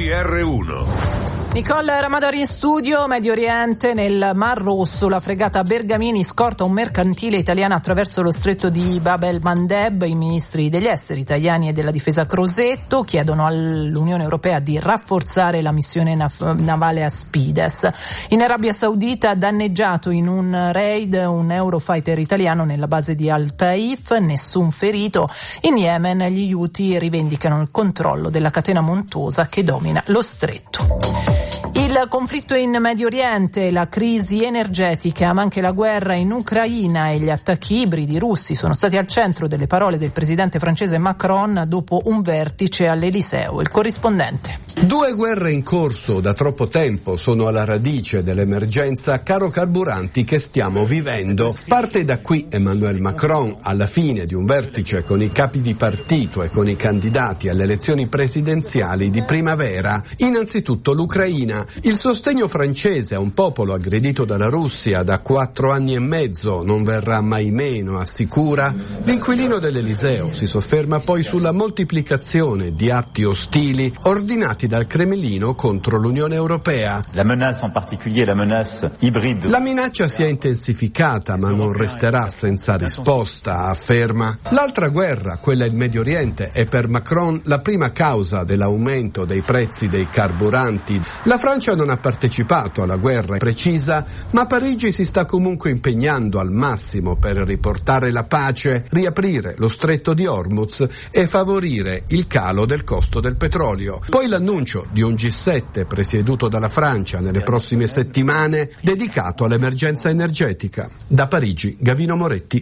GR1. Nicole Ramadori in studio. Medio Oriente, nel Mar Rosso, la fregata Bergamini scorta un mercantile italiano attraverso lo stretto di Bab el-Mandeb. I ministri degli esteri italiani e della difesa Crosetto chiedono all'Unione Europea di rafforzare la missione navale Aspides. In Arabia Saudita, danneggiato in un raid un Eurofighter italiano nella base di Al Taif, nessun ferito. In Yemen gli Houthi rivendicano il controllo della catena montuosa che domina lo stretto. Il conflitto in Medio Oriente, la crisi energetica, ma anche la guerra in Ucraina e gli attacchi ibridi russi sono stati al centro delle parole del presidente francese Macron dopo un vertice all'Eliseo. Il corrispondente. Due guerre in corso da troppo tempo sono alla radice dell'emergenza caro carburanti che stiamo vivendo. Parte da qui Emmanuel Macron, alla fine di un vertice con i capi di partito e con i candidati alle elezioni presidenziali di primavera. Innanzitutto l'Ucraina. Il sostegno francese a un popolo aggredito dalla Russia da 4 anni e mezzo non verrà mai meno, assicura. L'inquilino dell'Eliseo si sofferma poi sulla moltiplicazione di atti ostili ordinati dal Cremlino contro l'Unione Europea. La menace en particulier, la menace ibride. La minaccia si è intensificata ma non resterà senza risposta, afferma. L'altra guerra, quella in Medio Oriente, è per Macron la prima causa dell'aumento dei prezzi dei carburanti. La Francia non ha partecipato alla guerra precisa, ma Parigi si sta comunque impegnando al massimo per riportare la pace, riaprire lo stretto di Hormuz e favorire il calo del costo del petrolio. Poi l'annuncio di un G7 presieduto dalla Francia nelle prossime settimane dedicato all'emergenza energetica. Da Parigi, Gavino Moretti,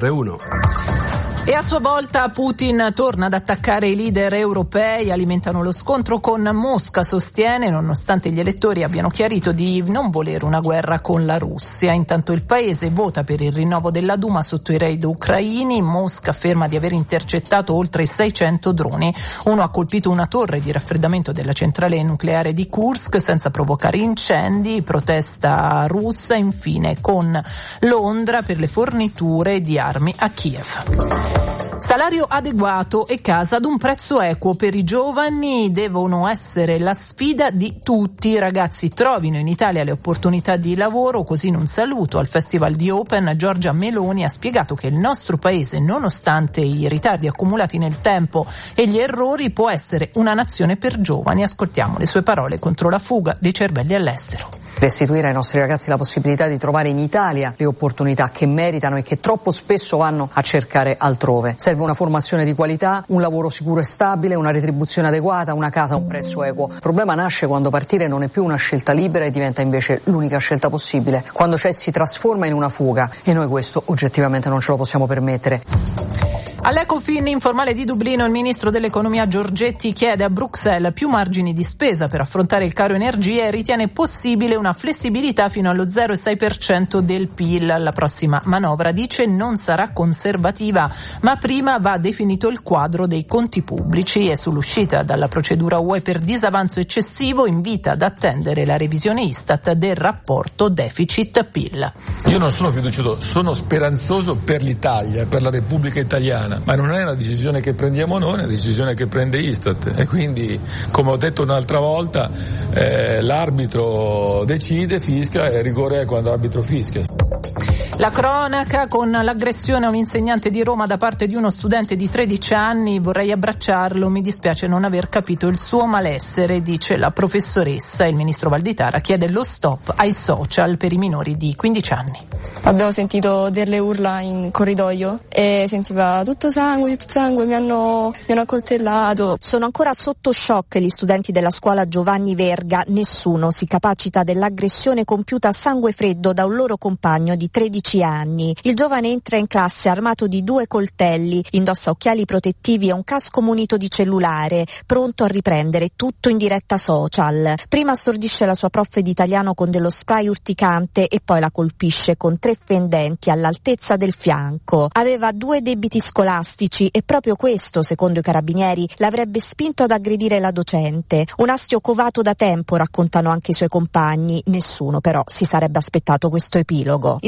GR1. E a sua volta Putin torna ad attaccare i leader europei, alimentano lo scontro con Mosca, sostiene, nonostante gli elettori abbiano chiarito di non volere una guerra con la Russia. Intanto il paese vota per il rinnovo della Duma sotto i raid ucraini. Mosca afferma di aver intercettato oltre 600 droni. Uno ha colpito una torre di raffreddamento della centrale nucleare di Kursk senza provocare incendi. Protesta russa infine con Londra per le forniture di armi a Kiev. Salario adeguato e casa ad un prezzo equo per i giovani devono essere la sfida di tutti. I ragazzi trovino in Italia le opportunità di lavoro. Così in un saluto al Festival di Open, Giorgia Meloni ha spiegato che il nostro paese, nonostante i ritardi accumulati nel tempo e gli errori, può essere una nazione per giovani. Ascoltiamo le sue parole contro la fuga dei cervelli all'estero. Restituire ai nostri ragazzi la possibilità di trovare in Italia le opportunità che meritano e che troppo spesso vanno a cercare altrove. Serve una formazione di qualità, un lavoro sicuro e stabile, una retribuzione adeguata, una casa a un prezzo equo. Il problema nasce quando partire non è più una scelta libera e diventa invece l'unica scelta possibile, quando si trasforma in una fuga, e noi questo oggettivamente non ce lo possiamo permettere. All'Ecofin informale di Dublino il ministro dell'economia Giorgetti chiede a Bruxelles più margini di spesa per affrontare il caro energia e ritiene possibile una flessibilità fino allo 0,6% del PIL. La prossima manovra, dice, non sarà conservativa, ma prima va definito il quadro dei conti pubblici e sull'uscita dalla procedura UE per disavanzo eccessivo invita ad attendere la revisione Istat del rapporto deficit-PIL. Io non sono fiducioso, sono speranzoso per l'Italia, per la Repubblica Italiana. Ma non è una decisione che prendiamo noi, è una decisione che prende Istat e quindi, come ho detto un'altra volta, l'arbitro decide, fischia e rigore è quando l'arbitro fischia. La cronaca con l'aggressione a un insegnante di Roma da parte di uno studente di 13 anni. Vorrei abbracciarlo, mi dispiace non aver capito il suo malessere, dice la professoressa. Il ministro Valditara chiede lo stop ai social per i minori di 15 anni. Abbiamo sentito delle urla in corridoio e sentiva tutto sangue, mi hanno accoltellato. Sono ancora sotto shock gli studenti della scuola Giovanni Verga. Nessuno si capacita dell'aggressione compiuta a sangue freddo da un loro compagno di 13 anni. Il giovane entra in classe armato di 2 coltelli, indossa occhiali protettivi e un casco munito di cellulare, pronto a riprendere tutto in diretta social. Prima stordisce la sua prof di italiano con dello spray urticante e poi la colpisce con 3 fendenti all'altezza del fianco. Aveva 2 debiti scolastici e proprio questo, secondo i carabinieri, l'avrebbe spinto ad aggredire la docente. Un astio covato da tempo, raccontano anche i suoi compagni. Nessuno però si sarebbe aspettato questo epilogo. Isabella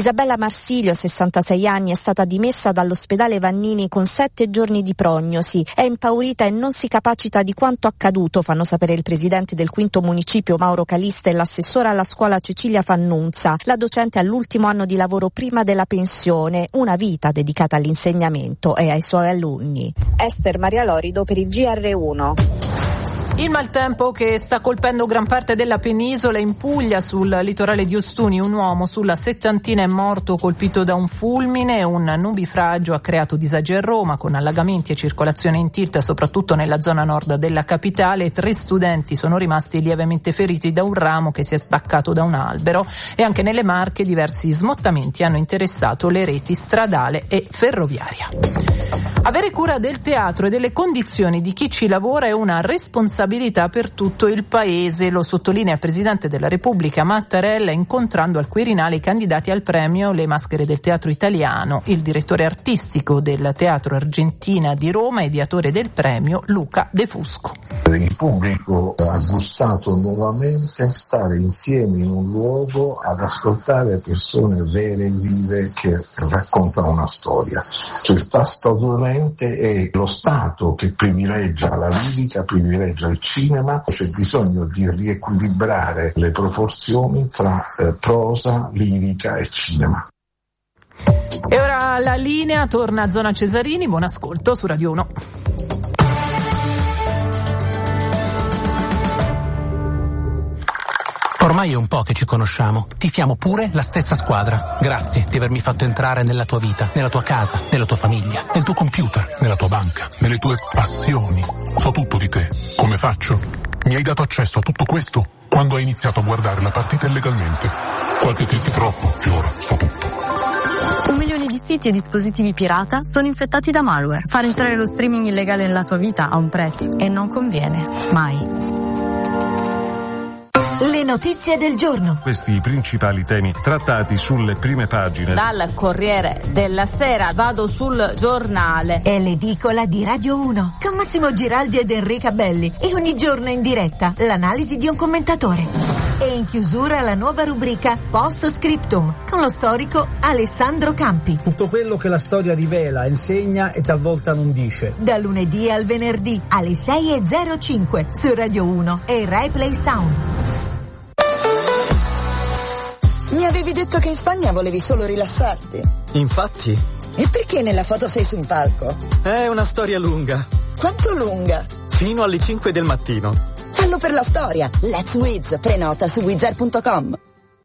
Marsilio, 66 anni, è stata dimessa dall'ospedale Vannini con 7 giorni di prognosi. È impaurita e non si capacita di quanto accaduto, fanno sapere il presidente del quinto municipio Mauro Calista e l'assessora alla scuola Cecilia Fannunza. La docente all'ultimo anno di lavoro prima della pensione, una vita dedicata all'insegnamento e ai suoi alunni. Ester Maria Lorido per il GR1. Il maltempo che sta colpendo gran parte della penisola. In Puglia, sul litorale di Ostuni, un uomo sulla settantina è morto colpito da un fulmine. Un nubifragio ha creato disagi a Roma, con allagamenti e circolazione in tilt soprattutto nella zona nord della capitale. 3 studenti sono rimasti lievemente feriti da un ramo che si è staccato da un albero, e anche nelle Marche diversi smottamenti hanno interessato le reti stradale e ferroviaria. Avere cura del teatro e delle condizioni di chi ci lavora è una responsabilità per tutto il Paese, lo sottolinea il Presidente della Repubblica Mattarella incontrando al Quirinale i candidati al premio Le Maschere del Teatro Italiano. Il direttore artistico del Teatro Argentina di Roma e ideatore del premio Luca De Fusco. Il pubblico ha gustato nuovamente stare insieme in un luogo ad ascoltare persone vere e vive che raccontano una storia. Cioè, statunitense è lo Stato che privilegia la lirica, privilegia il cinema. C'è bisogno di riequilibrare le proporzioni tra prosa, lirica e cinema. E ora la linea torna a Zona Cesarini. Buon ascolto su Radio 1. Ormai è un po' che ci conosciamo. Tifiamo pure la stessa squadra. Grazie di avermi fatto entrare nella tua vita, nella tua casa, nella tua famiglia. Nel tuo computer, nella tua banca, nelle tue passioni. So tutto di te. Come faccio? Mi hai dato accesso a tutto questo quando hai iniziato a guardare la partita illegalmente. Qualche click troppo e ora so tutto. 1 milione di siti e dispositivi pirata sono infettati da malware. Far entrare lo streaming illegale nella tua vita ha un prezzo e non conviene. Mai. Le notizie del giorno. Questi i principali temi trattati sulle prime pagine. Dal Corriere della Sera vado sul Giornale. È l'edicola di Radio 1 con Massimo Giraldi ed Enrica Belli, e ogni giorno in diretta l'analisi di un commentatore. E in chiusura la nuova rubrica Post Scriptum con lo storico Alessandro Campi. Tutto quello che la storia rivela, insegna e talvolta non dice. Da lunedì al venerdì alle 6:05 su Radio 1 e Rai Play Sound. Mi avevi detto che in Spagna volevi solo rilassarti. Infatti. E perché nella foto sei su un palco? È una storia lunga. Quanto lunga? Fino alle 5 del mattino. Fallo per la storia. Let's Wiz. Prenota su wizard.com.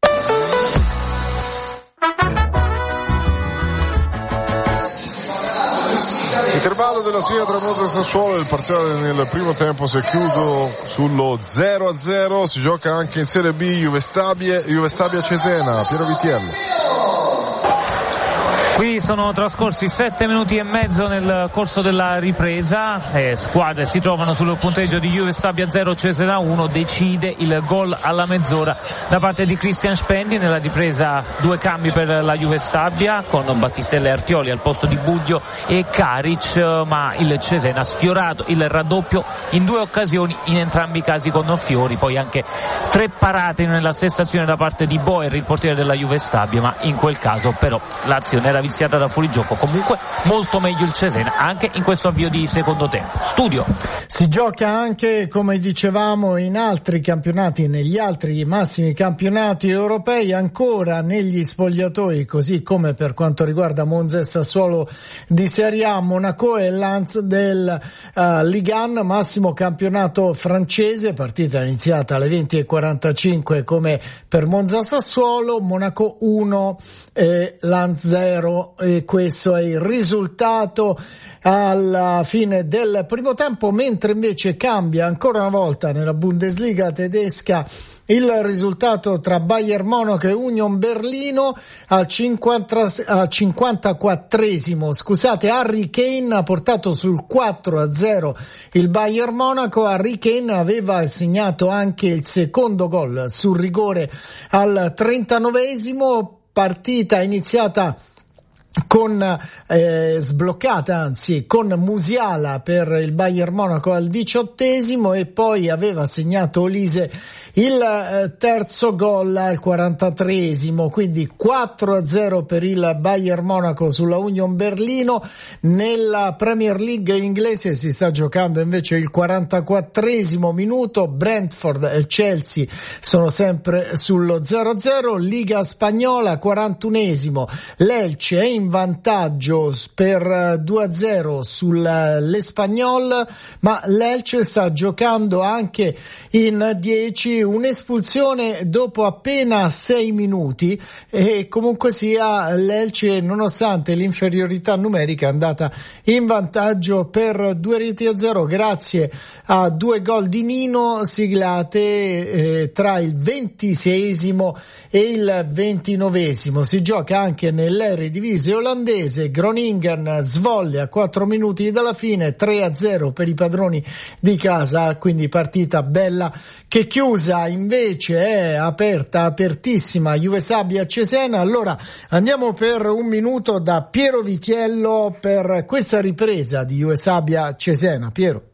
Intervallo della sfida tra Monza e Sassuolo, il parziale nel primo tempo si è chiuso sullo 0-0, si gioca anche in Serie B Juve Stabia Cesena. Piero Vitiello. Qui sono trascorsi 7 minuti e mezzo nel corso della ripresa, squadre si trovano sul punteggio di Juve Stabia 0 Cesena 1, decide il gol alla mezz'ora da parte di Christian Spendi. Nella ripresa 2 cambi per la Juve Stabia con Battistella e Artioli al posto di Buglio e Karic, ma il Cesena ha sfiorato il raddoppio in 2 occasioni, in entrambi i casi con Fiori, poi anche 3 parate nella stessa azione da parte di Boer, il portiere della Juve Stabia, ma in quel caso però l'azione era viziata da fuorigioco. Comunque molto meglio il Cesena anche in questo avvio di secondo tempo. Studio. Si gioca anche, come dicevamo, in altri campionati, negli altri massimi campionati europei, ancora negli spogliatoi, così come per quanto riguarda Monza e Sassuolo di Serie A, Monaco e Lens del Ligue 1, massimo campionato francese, partita iniziata alle 20:45 come per Monza Sassuolo, Monaco 1 e Lens 0, e questo è il risultato alla fine del primo tempo, mentre invece cambia ancora una volta nella Bundesliga tedesca il risultato tra Bayern Monaco e Union Berlino. Al 54esimo, Harry Kane ha portato sul 4-0 il Bayern Monaco. Harry Kane aveva segnato anche il secondo gol sul rigore al 39esimo, partita iniziata con sbloccata anzi con Musiala per il Bayern Monaco al 18esimo, e poi aveva segnato Olise il terzo gol al 43esimo, quindi 4-0 per il Bayern Monaco sulla Union Berlino. Nella Premier League inglese si sta giocando invece il 44esimo minuto, Brentford e Chelsea sono sempre sullo 0-0. Liga spagnola, 41esimo, l'Elche è in vantaggio per 2-0 sull'Espanyol, ma l'Elche sta giocando anche in 10, un'espulsione dopo appena 6 minuti, e comunque sia l'Elche, nonostante l'inferiorità numerica, è andata in vantaggio per 2-0 grazie a 2 gol di Nino siglate tra il 26esimo e il 29esimo. Si gioca anche nell'Eredivisie olandese, Groningen Zwolle a 4 minuti dalla fine, 3-0 per i padroni di casa, quindi partita bella che chiusa. Invece è apertissima Juve Stabia Cesena. Allora andiamo per un minuto da Piero Vitiello per questa ripresa di Juve Stabia Cesena. Piero.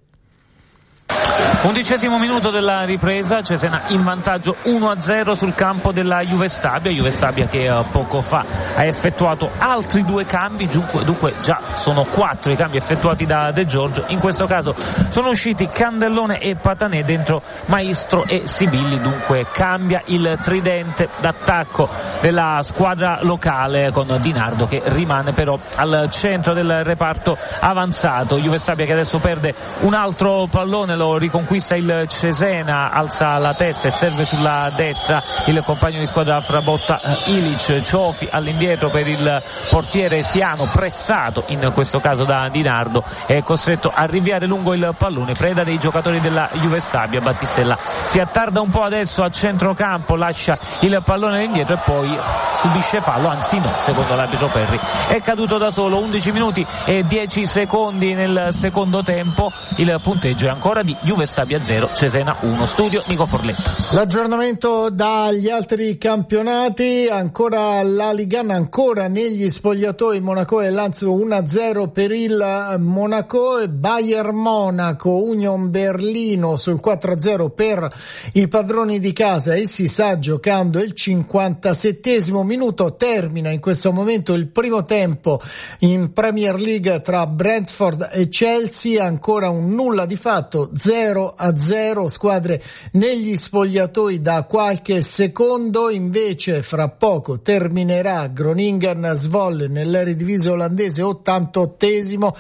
11° minuto della ripresa, Cesena in vantaggio 1-0 sul campo della Juve Stabia che poco fa ha effettuato altri 2 cambi, dunque già sono 4 i cambi effettuati da De Giorgio. In questo caso sono usciti Candellone e Patanè, dentro Maestro e Sibilli, dunque cambia il tridente d'attacco della squadra locale, con Di Nardo che rimane però al centro del reparto avanzato. Juve Stabia che adesso perde un altro pallone, lo riconquista il Cesena, alza la testa e serve sulla destra il compagno di squadra Frabotta Ilic. Ciofi all'indietro per il portiere Siano, pressato in questo caso da Di Nardo, è costretto a rinviare lungo il pallone, preda dei giocatori della Juve Stabia. Battistella si attarda un po' adesso a centrocampo, lascia il pallone all'indietro e poi subisce fallo, anzi no, secondo l'arbitro Perri è caduto da solo. 11 minuti e 10 secondi nel secondo tempo, il punteggio è ancora di Juve Stabia 0, Cesena 1. Studio Nico Forletta. L'aggiornamento dagli altri campionati, ancora la Ligue 1, ancora negli spogliatoi Monaco e Lazio 1-0 per il Monaco, e Bayern Monaco Union Berlino sul 4-0 per i padroni di casa, e si sta giocando il 57esimo minuto. Termina in questo momento il primo tempo in Premier League tra Brentford e Chelsea, ancora un nulla di fatto, 0-0, squadre negli spogliatoi da qualche secondo. Invece fra poco terminerà Groningen Zwolle nell'Eredivisie olandese, 88esimo,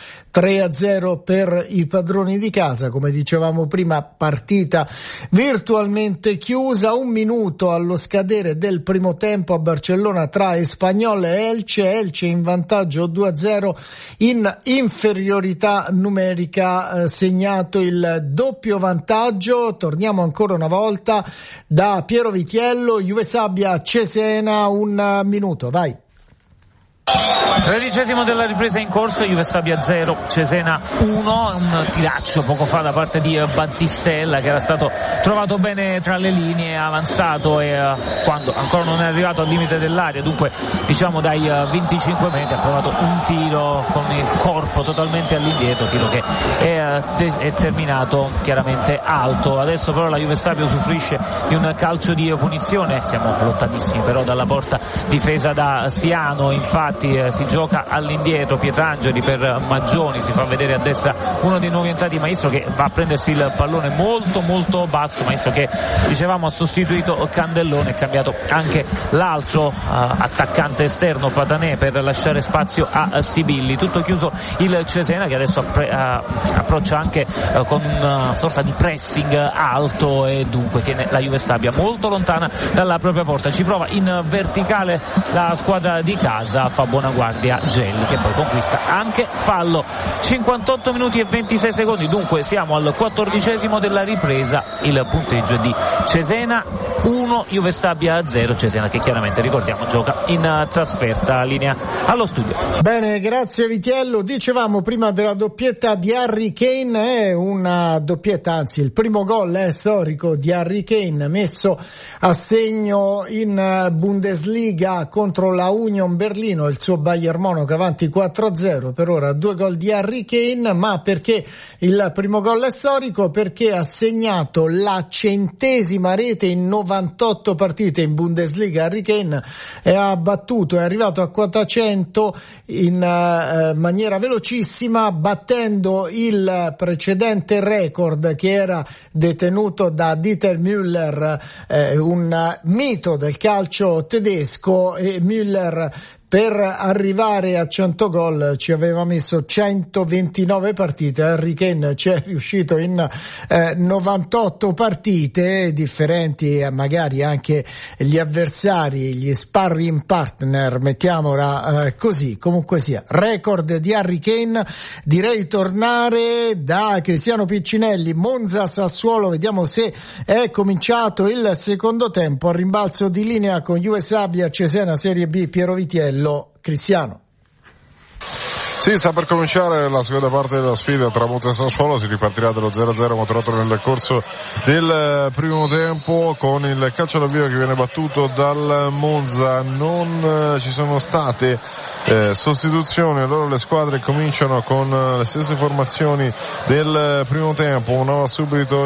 3-0 per i padroni di casa. Come dicevamo prima, partita virtualmente chiusa. 1 minuto allo scadere del primo tempo a Barcellona tra Espanyol e Elche in vantaggio 2-0, in inferiorità numerica, segnato il doppio vantaggio. Torniamo ancora una volta da Piero Vitiello, Juve Stabia Cesena, 1 minuto, vai. 13° della ripresa in corso, Juve Stabia 0, Cesena 1, un tiraccio poco fa da parte di Battistella che era stato trovato bene tra le linee, avanzato e quando ancora non è arrivato al limite dell'area, dunque diciamo dai 25 metri, ha provato un tiro con il corpo totalmente all'indietro, tiro che è terminato chiaramente alto. Adesso però la Juve Stabia usufruisce di un calcio di punizione, siamo lontanissimi però dalla porta difesa da Siano, infatti si gioca all'indietro, Pietrangeli per Maggioni, si fa vedere a destra uno dei nuovi entrati, Maestro, che va a prendersi il pallone molto molto basso, Maestro che dicevamo ha sostituito Candellone, è cambiato anche l'altro attaccante esterno Patanè per lasciare spazio a Sibilli. Tutto chiuso il Cesena che adesso approccia anche con una sorta di pressing alto e dunque tiene la Juve Stabia molto lontana dalla propria porta. Ci prova in verticale la squadra di casa, fa buona guardia Gelli che poi conquista anche fallo. 58 minuti e 26 secondi, dunque siamo al 14° della ripresa, il punteggio è di Cesena 1 1, Juve Stabia 0, Cesena che chiaramente ricordiamo gioca in trasferta. Linea allo studio. Bene, grazie Vitiello. Dicevamo prima della doppietta di Harry Kane, è una doppietta, anzi il primo gol è storico di Harry Kane, messo a segno in Bundesliga contro la Union Berlino, il suo Bayern Monaco avanti 4-0, per ora 2 gol di Harry Kane. Ma perché il primo gol è storico? Perché ha segnato la 100ª rete in 98 partite in Bundesliga. Harry Kane è arrivato a quota 100 in maniera velocissima, battendo il precedente record che era detenuto da Dieter Müller, un mito del calcio tedesco. E Müller, per arrivare a 100 gol, ci aveva messo 129 partite. Harry Kane ci è riuscito in 98 partite, differenti magari anche gli avversari, gli sparring partner, mettiamola così. Comunque sia, record di Harry Kane. Direi tornare da Cristiano Piccinelli. Monza Sassuolo, vediamo se è cominciato il secondo tempo. A rimbalzo di linea con Juve Stabia Cesena Serie B, Piero Vitiello. Cristiano. Sì, sta per cominciare la seconda parte della sfida tra Monza e Sassuolo. Si ripartirà dallo 0-0 maturato nel corso del primo tempo con il calcio d'avvio che viene battuto dal Monza. Non ci sono state sostituzioni, allora le squadre cominciano con le stesse formazioni del primo tempo. Muova subito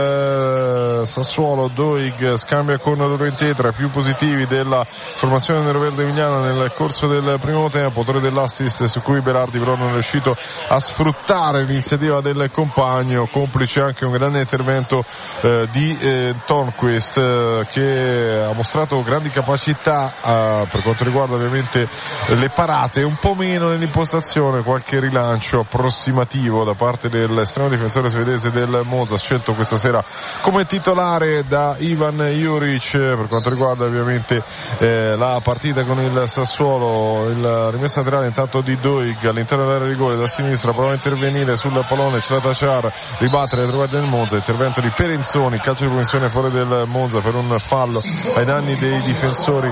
il Sassuolo, Doig scambia con Llorente, tra i più positivi della formazione neroverde emiliana nel corso del primo tempo, autore dell'assist su cui Berardi però non è riuscito a sfruttare l'iniziativa del compagno, complice anche un grande intervento di Tornquist che ha mostrato grandi capacità per quanto riguarda ovviamente le parate, un po' meno nell'impostazione, qualche rilancio approssimativo da parte dell'estremo difensore svedese del Monza, scelto questa sera come titolare da Ivan Juric. Per quanto riguarda ovviamente la partita con il Sassuolo, il rimessa laterale intanto di Doig all'interno dell'area rigore da sinistra, prova a intervenire sul pallone, c'è la Tachar, ribattere le trovate del Monza, intervento di Perenzoni, calcio di punizione fuori del Monza per un fallo ai danni dei difensori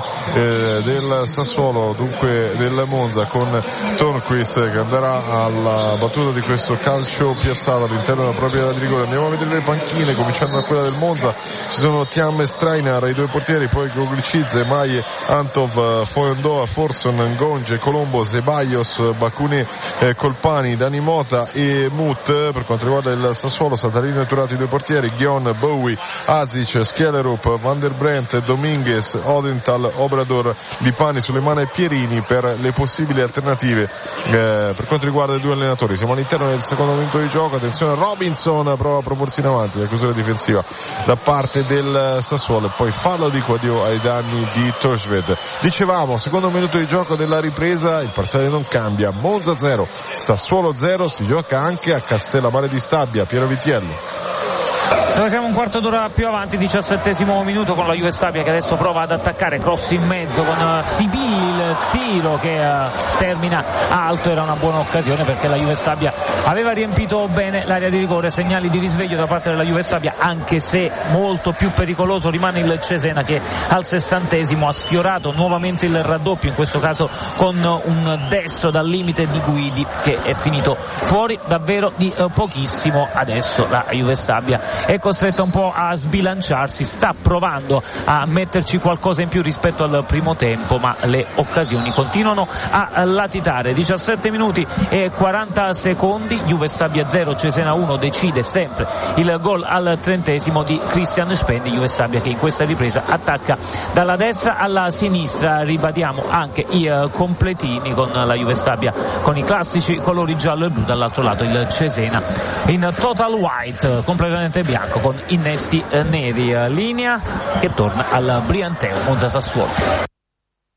del Sassuolo, dunque del Monza, con Tornquist che andrà alla battuta di questo calcio piazzato all'interno della propria area di rigore. Andiamo a vedere le panchine, cominciando da quella del Monza. Ci sono Tiam e Strainer, i due portieri, poi Goglicic, Maie, Antov, Foendoa, Forson, Ngonge, Colombo, Zeballos, Bakune, Colpani, Dani Mota e Mut. Per quanto riguarda il Sassuolo, Satalini e Turati, i due portieri, Ghion, Bowie, Azic, Schelerup, Van der Brent, Dominguez, Odenthal, Obrador, Lipani, Sulemana e Pierini per le possibili alternative per quanto riguarda i due allenatori. Siamo all'interno del secondo minuto di gioco, attenzione, Robinson prova a proporsi in avanti, la chiusura difensiva da parte del Sassuolo e poi fallo di Quadio ai danni di Torsved. Dicevamo, secondo minuto di gioco della ripresa, il parziale non cambia, Monza 0, Sassuolo 0, si gioca anche a Castellammare di Stabia. Piero Vitiello. Noi siamo un quarto d'ora più avanti, 17° minuto, con la Juve Stabia che adesso prova ad attaccare, cross in mezzo con Sibili, il tiro che termina alto. Era una buona occasione perché la Juve Stabia aveva riempito bene l'area di rigore, segnali di risveglio da parte della Juve Stabia, anche se molto più pericoloso rimane il Cesena che al 60° ha sfiorato nuovamente il raddoppio, in questo caso con un destro dal limite di Guidi che è finito fuori davvero di pochissimo. Adesso la Juve Stabia è costretta un po' a sbilanciarsi, sta provando a metterci qualcosa in più rispetto al primo tempo, ma le occasioni continuano a latitare. 17 minuti e 40 secondi, Juve Stabia 0, Cesena 1, decide sempre il gol al 30° di Christian Spendi. Juve Stabia che in questa ripresa attacca dalla destra alla sinistra, ribadiamo anche i completini con la Juve Stabia con i classici colori giallo e blu, dall'altro lato il Cesena in total white, completamente bianco con innesti neri. Linea che torna al Brianteo, Monza Sassuolo.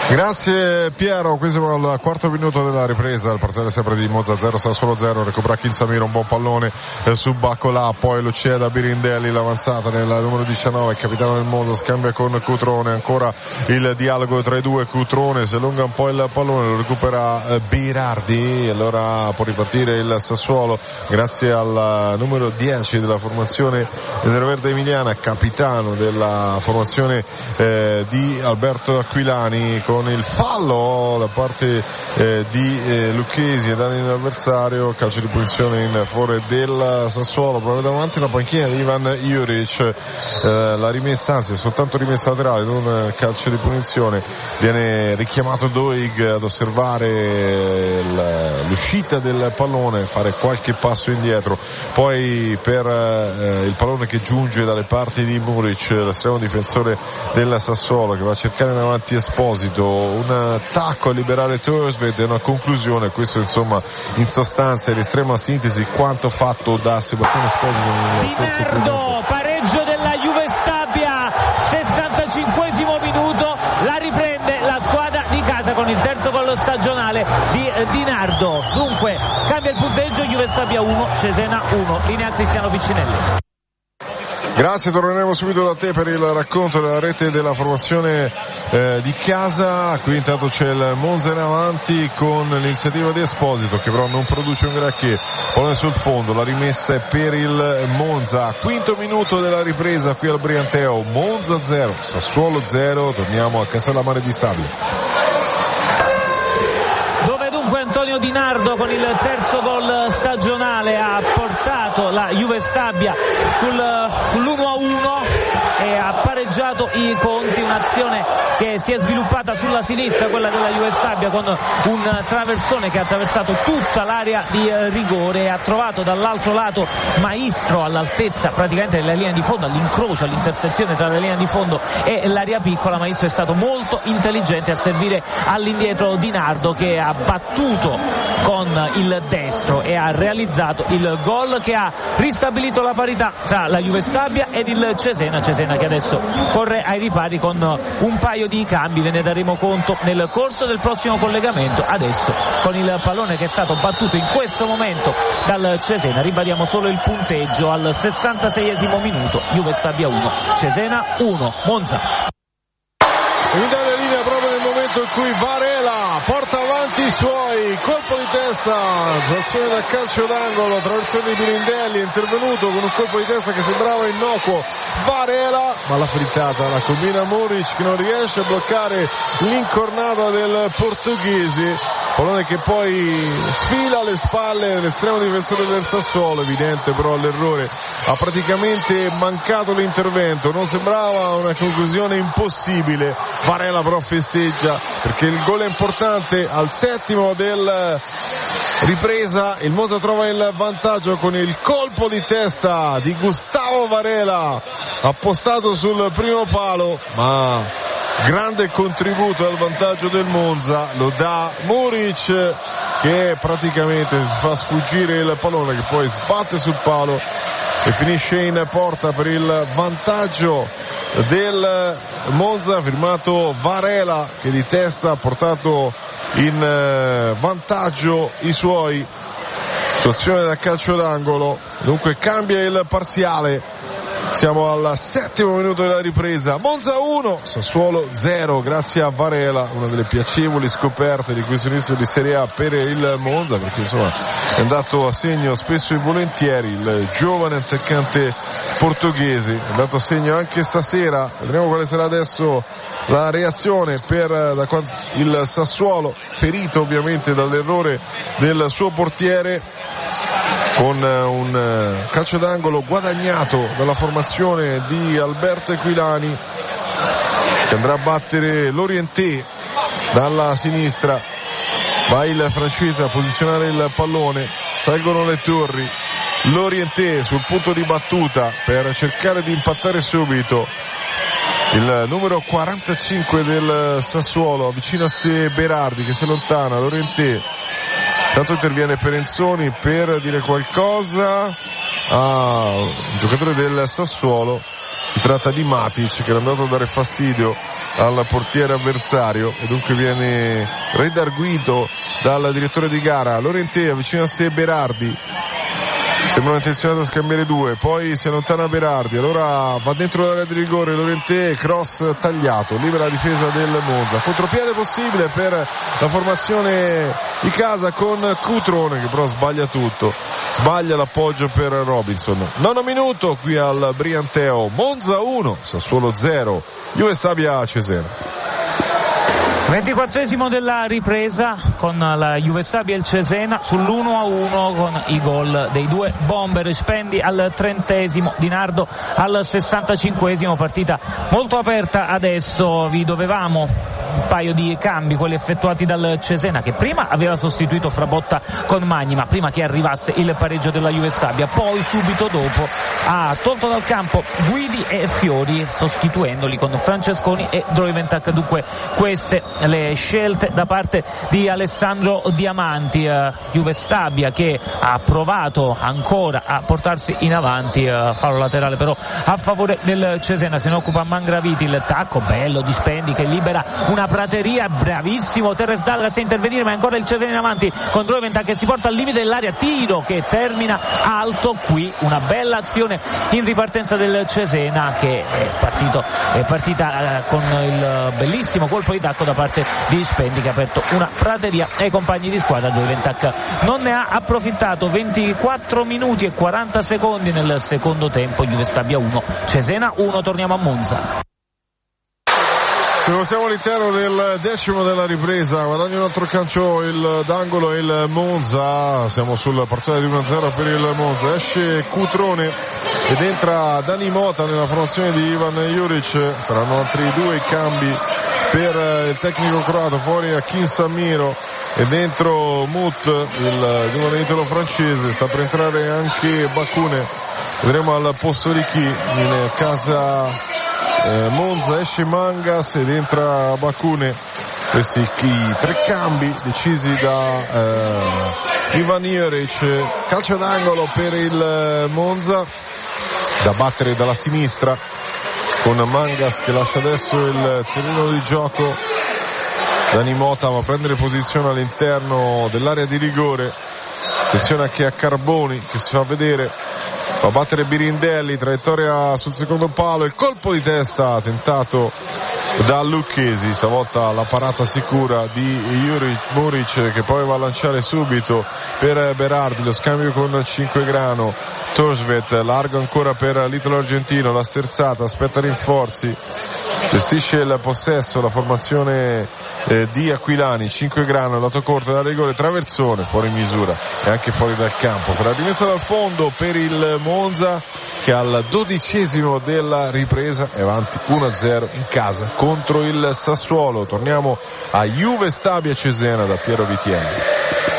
Grazie Piero, qui siamo al quarto minuto della ripresa, il parziale sempre di Monza 0, Sassuolo 0, recupera Kinsamiro, un buon pallone su Baccolà, poi lo cede a Birindelli, l'avanzata nel numero 19, il capitano del Monza, scambia con Cutrone, ancora il dialogo tra i due, Cutrone si allunga un po' il pallone, lo recupera Berardi, allora può ripartire il Sassuolo grazie al numero 10 della formazione neroverde emiliana, capitano della formazione di Alberto Aquilani, con il fallo da parte di Lucchesi e danni all'avversario, calcio di punizione in favore del Sassuolo, proprio davanti alla panchina di Ivan Juric, la rimessa, anzi è soltanto rimessa laterale, non calcio di punizione, viene richiamato Doig ad osservare l'uscita del pallone, fare qualche passo indietro, poi per il pallone che giunge dalle parti di Muric, l'estremo difensore del Sassuolo, che va a cercare in avanti Esposito, un attacco a liberare Torsved e una conclusione. Questo insomma in sostanza è l'estrema sintesi quanto fatto da Sebastiano Esposito. Dinardo, pareggio della Juve Stabia, 65esimo minuto, la riprende la squadra di casa con il terzo gol stagionale di Dinardo. Dunque cambia il punteggio, Juve Stabia 1, Cesena 1, linea Cristiano Piccinelli. Grazie, torneremo subito da te per il racconto della rete della formazione di casa. Qui intanto c'è il Monza in avanti con l'iniziativa di Esposito, che però non produce un granché, pallone sul fondo, la rimessa è per il Monza. Quinto minuto della ripresa qui al Brianteo, Monza 0, Sassuolo 0, torniamo a Castellammare di Stabia. Antonio Dinardo con il terzo gol stagionale ha portato la Juve Stabia sull'1-1 e ha pareggiato i conti, un'azione che si è sviluppata sulla sinistra, quella della Juve Stabia, con un traversone che ha attraversato tutta l'area di rigore e ha trovato dall'altro lato Maestro all'altezza praticamente della linea di fondo, all'incrocio, all'intersezione tra la linea di fondo e l'area piccola. Maestro è stato molto intelligente a servire all'indietro Dinardo, che ha battuto con il destro e ha realizzato il gol che ha ristabilito la parità tra la Juve Stabia ed il Cesena che adesso corre ai ripari con un paio di cambi, ve ne daremo conto nel corso del prossimo collegamento. Adesso con il pallone che è stato battuto in questo momento dal Cesena ribadiamo solo il punteggio al 66esimo minuto, Juve Stabia 1, Cesena 1, Monza. Unità di linea proprio nel momento in cui Varela porta avanti i suoi, colpo di testa, azione da calcio d'angolo, traversone di Birindelli, è intervenuto con un colpo di testa che sembrava innocuo Varela, ma la frittata la combina Muric, che non riesce a bloccare l'incornata del portoghese, pallone che poi sfila alle spalle dell'estremo difensore del Sassuolo. Evidente però l'errore, ha praticamente mancato l'intervento, non sembrava una conclusione impossibile. Varela però festeggia perché il gol è importante al settimo del ripresa, il Monza trova il vantaggio con il colpo di testa di Gustavo Varela appostato sul primo palo, ma grande contributo al vantaggio del Monza lo dà Muric, che praticamente fa sfuggire il pallone, che poi sbatte sul palo e finisce in porta per il vantaggio del Monza, firmato Varela, che di testa ha portato in vantaggio i suoi. Situazione da calcio d'angolo, dunque cambia il parziale. Siamo al settimo minuto della ripresa, Monza 1, Sassuolo 0, grazie a Varela, una delle piacevoli scoperte di questo inizio di Serie A per il Monza, perché insomma è andato a segno spesso e volentieri il giovane attaccante portoghese, è andato a segno anche stasera. Vedremo quale sarà adesso la reazione per il Sassuolo, ferito ovviamente dall'errore del suo portiere, con un calcio d'angolo guadagnato dalla formazione di Alberto Aquilani, che andrà a battere Lorienté dalla sinistra. Va il francese a posizionare il pallone, salgono le torri, Lorienté sul punto di battuta per cercare di impattare subito. Il numero 45 del Sassuolo avvicina a sé Berardi, che si allontana, Lorienté. Tanto interviene Perenzoni per dire qualcosa a un giocatore del Sassuolo, Si tratta di Matic, che è andato a dare fastidio al portiere avversario e dunque viene redarguito dal direttore di gara. Lorentè avvicina a sé Berardi, sembra intenzionato a scambiare due, poi si allontana Berardi, allora va dentro l'area di rigore Lorentè, cross tagliato, libera la difesa del Monza. Contropiede possibile per la formazione di casa con Cutrone, che però sbaglia tutto, sbaglia l'appoggio per Robinson. 9 minuto qui al Brianteo, Monza 1, Sassuolo 0, Juve Stabia Cesena. 24esimo della ripresa con la Juve Stabia e il Cesena sull'1-1 con i gol dei due bomber. Spendi al 30esimo, Di Nardo al 65esimo. Partita molto aperta adesso. Vi dovevamo un paio di cambi, quelli effettuati dal Cesena, che prima aveva sostituito Frabotta con Magni, ma prima che arrivasse il pareggio della Juve Stabia, poi subito dopo ha tolto dal campo Guidi e Fiori, sostituendoli con Francesconi e Droiventak. Dunque queste le scelte da parte di Alessandro Diamanti. Juve Stabia che ha provato ancora a portarsi in avanti, fallo laterale però a favore del Cesena. Se ne occupa Mangraviti, il tacco bello di Spendi che libera una prateria, bravissimo Terres Dalgas a intervenire, ma ancora il Cesena in avanti con Droiventak che si porta al limite dell'area, tiro che termina alto. Qui una bella azione in ripartenza del Cesena, che è partita con il bellissimo colpo di tacco da parte di Spendi, che ha aperto una prateria ai compagni di squadra. Droiventak non ne ha approfittato. 24 minuti e 40 secondi nel secondo tempo, Juve Stabia 1 Cesena 1. Torniamo a Monza. Siamo all'interno del decimo della ripresa, guadagna un altro calcio d'angolo il Monza, siamo sul parziale di 1-0 per il Monza. Esce Cutrone ed entra Dani Mota nella formazione di Ivan Juric. Saranno altri due cambi per il tecnico croato, fuori Akin Samiro e dentro Mut, il giovane italo francese. Sta per entrare anche Bakune, vedremo al posto di chi in casa Monza. Esce Mangas ed entra Bakune. Questi i tre cambi decisi da Ivan Juric. Calcio d'angolo per il Monza da battere dalla sinistra con Mangas che lascia adesso il terreno di gioco. Dani Mota va a prendere posizione all'interno dell'area di rigore. Attenzione anche a Carboni che si fa vedere, va a battere Birindelli, traiettoria sul secondo palo, il colpo di testa tentato da Lucchesi, stavolta la parata sicura di Muric che poi va a lanciare subito per Berardi, lo scambio con Cinquegrano. Torsvet largo ancora per l'italo argentino, la sterzata, aspetta rinforzi, gestisce il possesso la formazione di Aquilani. Cinquegrano lato corto da rigore, traversone fuori misura e anche fuori dal campo. Sarà rimessa dal fondo per il Monza che al 12esimo della ripresa è avanti 1-0 in casa contro il Sassuolo. Torniamo a Juve Stabia Cesena da Piero Vitielli.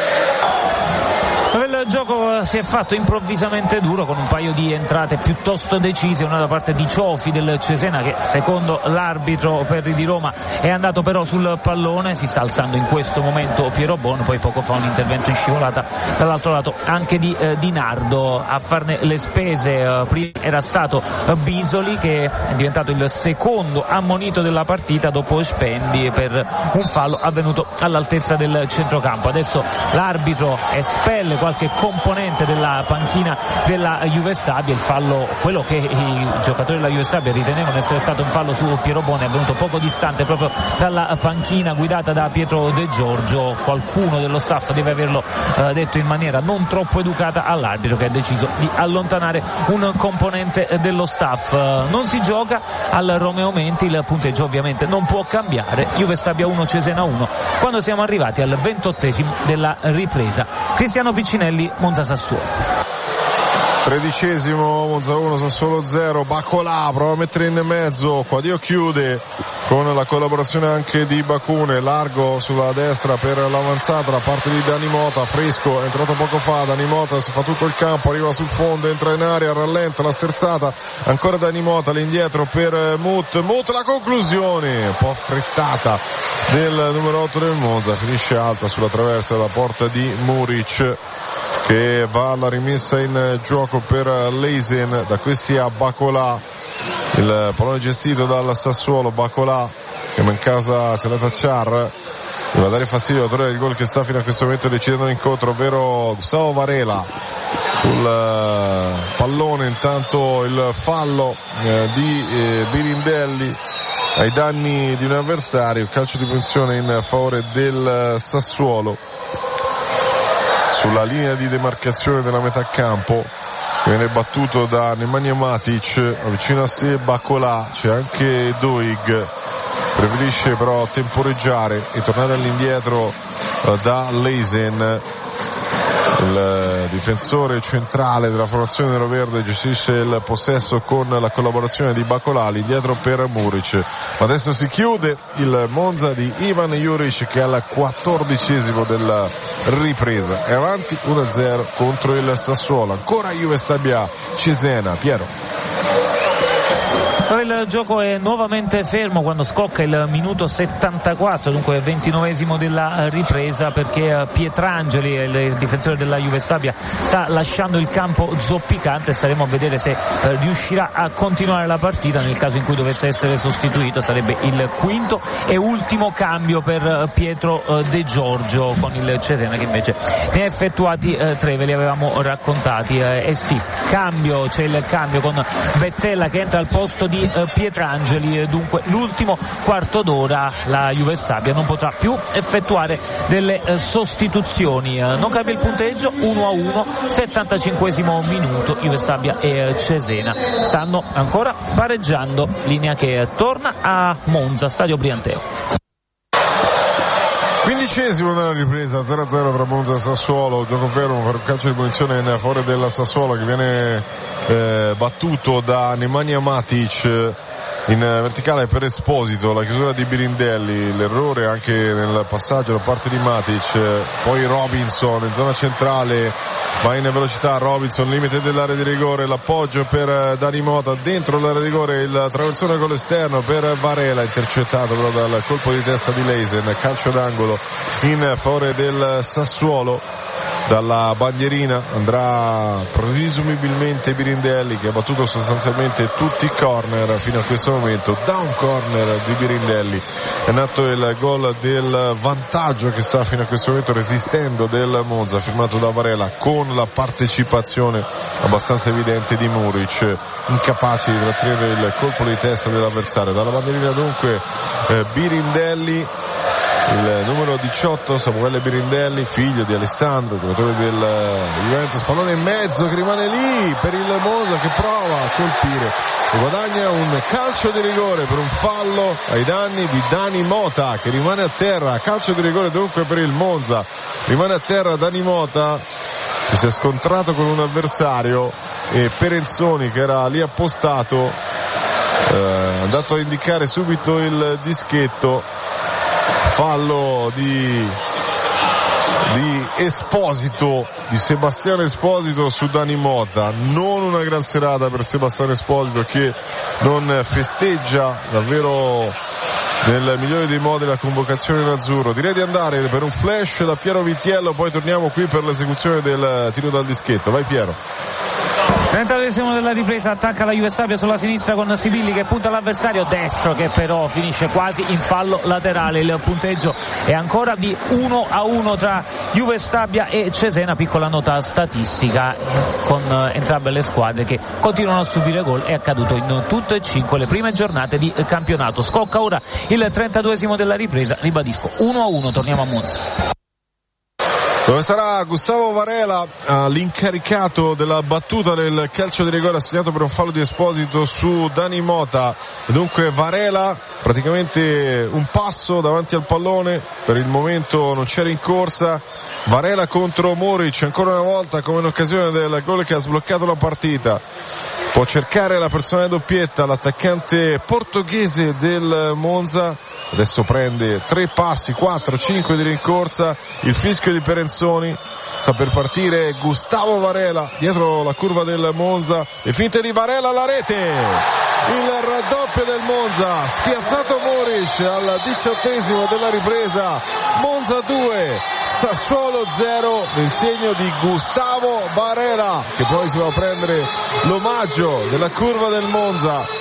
Il gioco si è fatto improvvisamente duro con un paio di entrate piuttosto decise, una da parte di Ciofi del Cesena che secondo l'arbitro Perri di Roma è andato però sul pallone. Si sta alzando in questo momento Piero Bon, poi poco fa un intervento in scivolata dall'altro lato anche di Di Nardo. A farne le spese prima era stato Bisoli, che è diventato il secondo ammonito della partita dopo Spendi per un fallo avvenuto all'altezza del centrocampo. Adesso l'arbitro espelle qualche componente della panchina della Juve Stabia. Il fallo, quello che i giocatori della Juve Stabia ritenevano essere stato un fallo su Piero Boni, è avvenuto poco distante proprio dalla panchina guidata da Pietro De Giorgio. Qualcuno dello staff deve averlo detto in maniera non troppo educata all'arbitro, che ha deciso di allontanare un componente dello staff. Non si gioca al Romeo Menti, il punteggio ovviamente non può cambiare. Juve Stabia 1 Cesena 1 quando siamo arrivati al 28esimo della ripresa. Cristiano Piccinelli, Monza Sassuolo. 13esimo, Monza 1 Sassuolo 0. Bacolà prova a mettere in mezzo, Quadio chiude con la collaborazione anche di Bakune, largo sulla destra per l'avanzata da parte di Dani Mota. Fresco è entrato poco fa, Dani Mota si fa tutto il campo, arriva sul fondo, entra in area, rallenta la sterzata, ancora Dani Mota all'indietro per Mut, la conclusione un po' affrettata del numero 8 del Monza, finisce alta sulla traversa della porta di Muric che va alla rimessa in gioco per Leisen. Da questi a Bacolà, il pallone gestito dal Sassuolo. Bacolà che in casa c'è la Tacciar, deve dare fastidio all'autore del gol che sta fino a questo momento decidendo l'incontro, ovvero Gustavo Varela. Sul pallone intanto il fallo di Birindelli ai danni di un avversario, calcio di punizione in favore del Sassuolo sulla linea di demarcazione della metà campo. Viene battuto da Nemanja Matic, vicino a sé Bacolà, c'è anche Doig, preferisce però temporeggiare e tornare all'indietro da Leisen. Il difensore centrale della formazione neroverde gestisce il possesso con la collaborazione di Bacolà, indietro per Muric. Adesso si chiude il Monza di Ivan Juric che è al 14° della ripresa. È avanti 1-0 contro il Sassuolo. Ancora Juve Stabia Cesena. Piero. Il gioco è nuovamente fermo quando scocca il minuto 74, dunque 29esimo della ripresa, perché Pietrangeli, il difensore della Juve Stabia, sta lasciando il campo zoppicante. Staremo a vedere se riuscirà a continuare la partita. Nel caso in cui dovesse essere sostituito sarebbe il quinto e ultimo cambio per Pietro De Giorgio con il Cesena, che invece ne ha effettuati 3, ve li avevamo raccontati. Sì, c'è il cambio con Bettella che entra al posto di Pietrangeli. Dunque l'ultimo quarto d'ora la Juve Stabia non potrà più effettuare delle sostituzioni. Non cambia il punteggio, 1-1, 75esimo minuto. Juve Stabia e Cesena stanno ancora pareggiando, linea che torna a Monza, stadio Brianteo. 15esimo nella ripresa, 0-0 tra Monza e Sassuolo, gioco fermo per un calcio di punizione in favore della Sassuolo che viene battuto da Nemanja Matic in verticale per Esposito, la chiusura di Birindelli, l'errore anche nel passaggio da parte di Matic, poi Robinson in zona centrale, va in velocità Robinson, limite dell'area di rigore, l'appoggio per Dani Mota dentro l'area di rigore, il traversone con l'esterno per Varela, intercettato però dal colpo di testa di Leisen, calcio d'angolo in favore del Sassuolo. Dalla bandierina andrà presumibilmente Birindelli, che ha battuto sostanzialmente tutti i corner fino a questo momento. Da un corner di Birindelli è nato il gol del vantaggio che sta fino a questo momento resistendo del Monza, firmato da Varela, con la partecipazione abbastanza evidente di Muric, incapace di trattenere il colpo di testa dell'avversario. Dalla bandierina dunque Birindelli, il numero 18 Samuele Birindelli, figlio di Alessandro, giocatore del Juventus. Pallone in mezzo che rimane lì per il Monza, che prova a colpire e guadagna un calcio di rigore per un fallo ai danni di Dani Mota, che rimane a terra. Calcio di rigore dunque per il Monza, rimane a terra Dani Mota, che si è scontrato con un avversario, e Perenzoni, che era lì appostato, è andato a indicare subito il dischetto. Fallo di Esposito, di Sebastiano Esposito su Dani Mota. Non una gran serata per Sebastiano Esposito, che non festeggia davvero nel migliore dei modi la convocazione in azzurro. Direi di andare per un flash da Piero Vitiello, poi torniamo qui per l'esecuzione del tiro dal dischetto. Vai Piero. 32esimo della ripresa, attacca la Juve Stabia sulla sinistra con Sibilli che punta all'avversario destro, che però finisce quasi in fallo laterale. Il punteggio è ancora di 1-1 tra Juve Stabia e Cesena. Piccola nota statistica, con entrambe le squadre che continuano a subire gol. È accaduto in tutte e 5 le prime giornate di campionato. Scocca ora il 32esimo della ripresa, ribadisco 1-1, torniamo a Monza. Dove sarà Gustavo Varela, l'incaricato della battuta del calcio di rigore assegnato per un fallo di Esposito su Dani Mota. Dunque Varela, praticamente un passo davanti al pallone, per il momento non c'era in corsa. Varela contro Muric, ancora una volta come in occasione del gol che ha sbloccato la partita. Può cercare la personale doppietta l'attaccante portoghese del Monza. Adesso prende 3 passi, 4, 5 di rincorsa. Il fischio di Perenzoni. Sta per partire Gustavo Varela dietro la curva del Monza. Le finte di Varela alla rete. Il raddoppio del Monza. Spiazzato Muric al 18esimo della ripresa. Monza 2, Sassuolo 0, nel segno di Gustavo Varela, che poi si va a prendere l'omaggio della curva del Monza.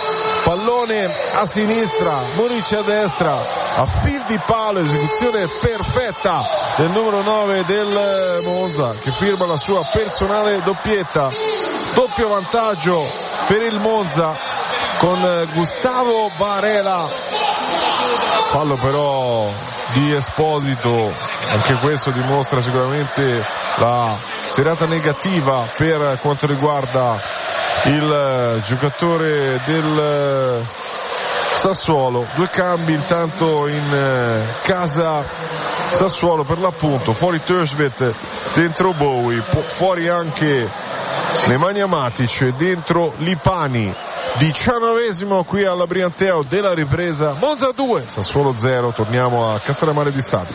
pallone a sinistra, Muric a destra, a fil di palo, esecuzione perfetta del numero 9 del Monza, che firma la sua personale doppietta. Doppio vantaggio per il Monza con Gustavo Varela. Fallo però di Esposito, anche questo dimostra sicuramente la serata negativa per quanto riguarda il giocatore del Sassuolo. Due cambi intanto in casa Sassuolo per l'appunto, fuori Törsvet, dentro Bowie, fuori anche Nemanja Matic, dentro Lipani. 19esimo qui alla Brianteo della ripresa, Monza 2, Sassuolo 0. Torniamo a Castellammare di Stabia.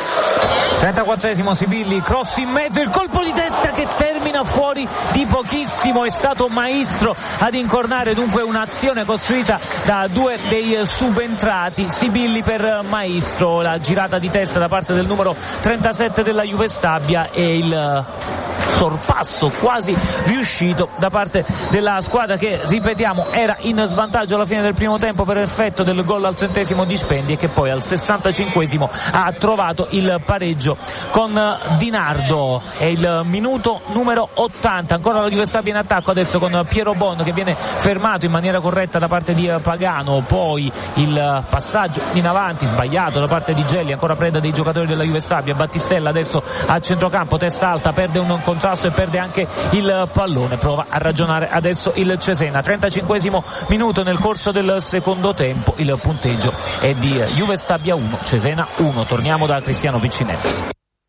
34esimo Sibilli, cross in mezzo, il colpo di testa che termina fuori di pochissimo, è stato Maestro ad incornare, dunque un'azione costruita da due dei subentrati. Sibilli per Maestro, la girata di testa da parte del numero 37 della Juve Stabia e il sorpasso quasi riuscito da parte della squadra che, ripetiamo, era in svantaggio alla fine del primo tempo per effetto del gol al 30esimo di Spendi e che poi al 65esimo ha trovato il pareggio con Di Nardo. È il minuto numero 80, ancora la Juve Stabia in attacco adesso con Piero Bon che viene fermato in maniera corretta da parte di Pagano, poi il passaggio in avanti sbagliato da parte di Gelli, ancora preda dei giocatori della Juve Stabia. Battistella adesso a centrocampo, testa alta, perde un contrasto e perde anche il pallone, prova a ragionare adesso il Cesena. 35esimo minuto nel corso del secondo tempo, il punteggio è di Juve Stabia 1 Cesena 1. Torniamo da Cristiano Piccinelli.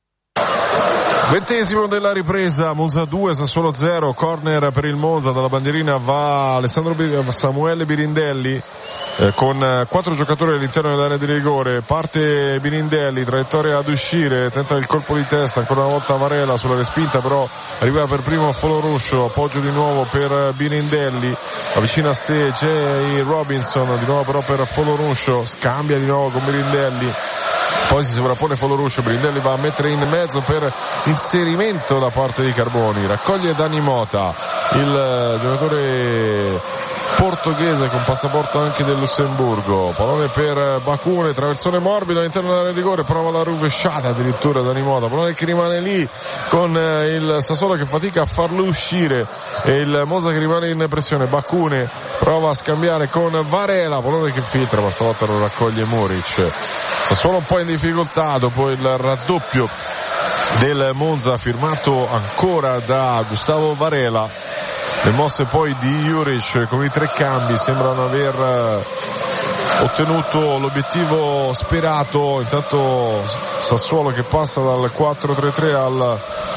20esimo della ripresa, Monza 2 Sassuolo 0, corner per il Monza, dalla bandierina va Samuele Birindelli con 4 giocatori all'interno dell'area di rigore. Parte Birindelli, traiettoria ad uscire, tenta il colpo di testa, ancora una volta Varela sulla respinta, però arriva per primo Foloruscio, appoggio di nuovo per Birindelli, avvicina a sé Jay Robinson, di nuovo però per Foloruscio, scambia di nuovo con Birindelli, poi si sovrappone Foloruscio, Birindelli va a mettere in mezzo per inserimento da parte di Carboni, raccoglie Dani Mota, il giocatore portoghese con passaporto anche del Lussemburgo, pallone per Bacune, traversone morbido all'interno dell'area di rigore, prova la rovesciata addirittura Dani Mota, pallone che rimane lì con il Sassuolo che fatica a farlo uscire e il Monza che rimane in pressione. Bacune prova a scambiare con Varela, pallone che filtra, ma stavolta lo raccoglie Muric. Sassuolo un po' in difficoltà dopo il raddoppio del Monza firmato ancora da Gustavo Varela. Le mosse poi di Juric con i 3 cambi sembrano aver ottenuto l'obiettivo sperato. Intanto Sassuolo che passa dal 4-3-3 al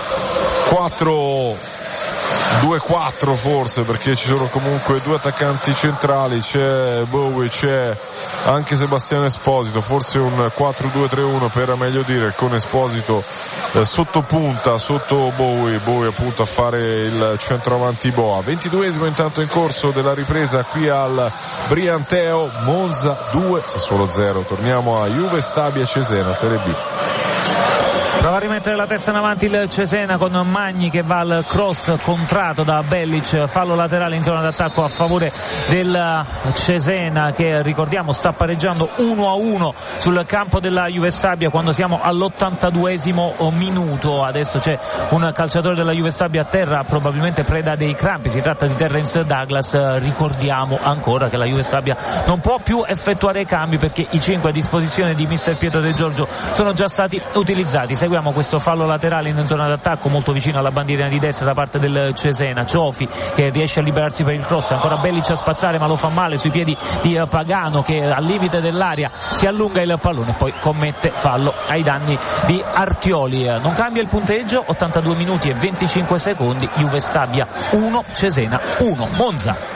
4-2-4 forse, perché ci sono comunque 2 attaccanti centrali, c'è Bowie, c'è anche Sebastiano Esposito, forse un 4-2-3-1 per meglio dire, con Esposito sotto punta, sotto Bowie appunto a fare il centroavanti boa. 22esimo intanto in corso della ripresa qui al Brianteo, Monza 2 Sassuolo 0. Torniamo a Juve Stabia Cesena Serie B. Prova a rimettere la testa in avanti il Cesena con Magni che va al cross contrato da Bellic, fallo laterale in zona d'attacco a favore del Cesena che, ricordiamo, sta pareggiando 1-1 sul campo della Juve Stabia quando siamo all'82esimo minuto. Adesso c'è un calciatore della Juve Stabia a terra, probabilmente preda dei crampi, si tratta di Terence Douglas. Ricordiamo ancora che la Juve Stabia non può più effettuare i cambi perché i 5 a disposizione di mister Pietro De Giorgio sono già stati utilizzati. Seguiamo questo fallo laterale in zona d'attacco molto vicino alla bandierina di destra da parte del Cesena. Ciofi che riesce a liberarsi per il cross, ancora Bellic a spazzare ma lo fa male sui piedi di Pagano che al limite dell'area si allunga il pallone e poi commette fallo ai danni di Artioli. Non cambia il punteggio, 82 minuti e 25 secondi, Juve Stabia 1 Cesena 1 Monza.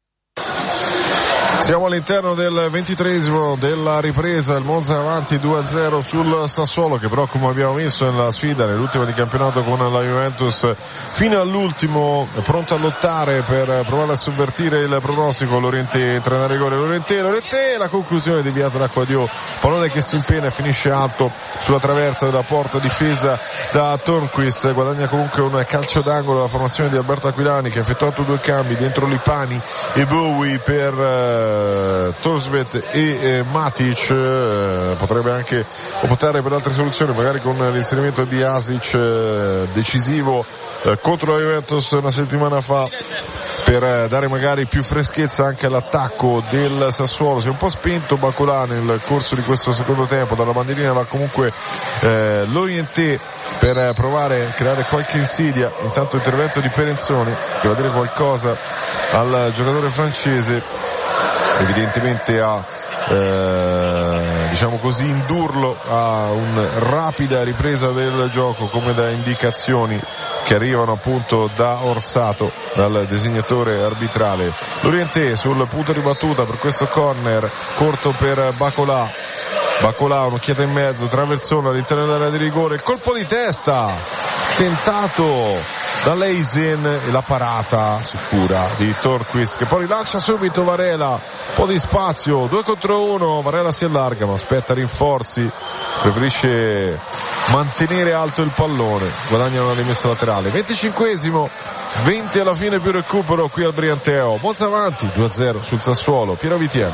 Siamo all'interno del 23esimo della ripresa, il Monza avanti 2-0 sul Sassuolo che però, come abbiamo visto nella sfida, nell'ultima di campionato con la Juventus, fino all'ultimo è pronto a lottare per provare a sovvertire il pronostico. Lorente entra in rigore, Lorente, la conclusione deviata da Quadio, pallone che si impena e finisce alto sulla traversa della porta difesa da Tornquist. Guadagna comunque un calcio d'angolo la formazione di Alberto Aquilani che ha effettuato 2 cambi dentro Lipani e Bowie per Torsvet e Matic, potrebbe anche optare per altre soluzioni, magari con l'inserimento di Asic decisivo contro la Juventus una settimana fa, per dare magari più freschezza anche all'attacco del Sassuolo. Si è un po' spento Bacolà nel corso di questo secondo tempo, dalla bandierina va comunque l'Orienté per provare a creare qualche insidia. Intanto intervento di Perenzoni che va a dire qualcosa al giocatore francese, evidentemente a diciamo così indurlo a una rapida ripresa del gioco, come da indicazioni che arrivano appunto da Orsato, dal designatore arbitrale. L'Orienté sul punto di battuta per questo corner corto per Bacolà, un'occhiata in mezzo, traversone all'interno dell'area di rigore, colpo di testa tentato da Leisen e la parata sicura di Tornquist, che poi rilancia subito Varela, un po' di spazio, 2 contro 1, Varela si allarga ma aspetta rinforzi, preferisce mantenere alto il pallone, guadagna una rimessa laterale. 25esimo, 20 alla fine più recupero qui al Brianteo. Monza avanti 2-0 sul Sassuolo. Piero Vitiello.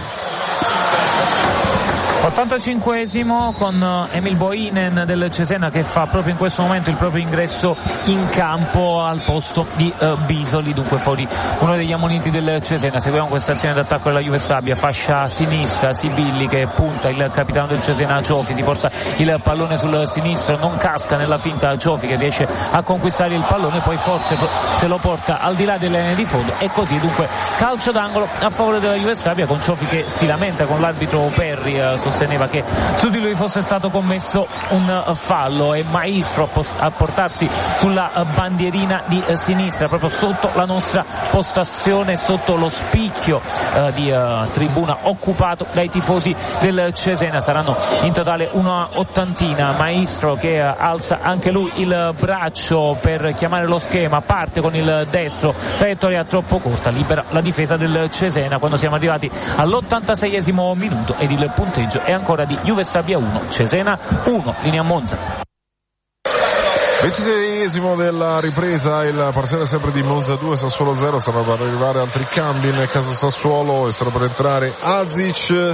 85esimo con Emil Boinen del Cesena che fa proprio in questo momento il proprio ingresso in campo al posto di Bisoli, dunque fuori uno degli ammoniti del Cesena. Seguiamo questa azione d'attacco della Juve Stabia, fascia sinistra, Sibilli che punta il capitano del Cesena Ciofi, si porta il pallone sul sinistro, non casca nella finta Ciofi che riesce a conquistare il pallone, poi forse se lo porta al di là delle linee di fondo e così dunque calcio d'angolo a favore della Juve Stabia, con Ciofi che si lamenta con l'arbitro Perri, sosteneva che su di lui fosse stato commesso un fallo, e Maestro a portarsi sulla bandierina di sinistra proprio sotto la nostra postazione, sotto lo spicchio di tribuna occupato dai tifosi del Cesena. Saranno in totale una ottantina. Maestro che alza anche lui il braccio per chiamare lo schema, parte con il destro, traiettoria troppo corta, libera la difesa del Cesena quando siamo arrivati all'86esimo minuto ed il punteggio è ancora di Juve Stabia 1, Cesena 1, linea Monza. 26esimo della ripresa, il parziale sempre di Monza 2, Sassuolo 0, stanno per arrivare altri cambi nel caso Sassuolo e stanno per entrare Azic